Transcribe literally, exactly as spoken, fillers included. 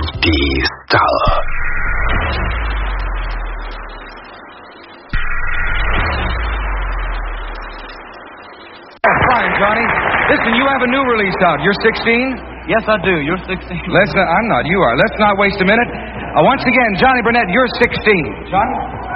Die Star. Fine, Johnny. Listen, you have a new release out. You're sixteen? Yes, I do. You're sixteen. Let's not, I'm not. You are. Let's not waste a minute. Uh, once again, Johnny Burnett, you're sixteen. Johnny?